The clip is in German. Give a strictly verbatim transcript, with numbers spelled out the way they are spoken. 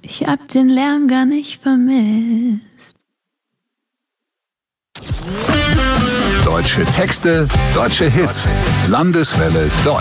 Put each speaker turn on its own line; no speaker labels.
Ich hab den Lärm gar nicht vermisst.
Deutsche Texte, deutsche Hits. Landeswelle Deutsch.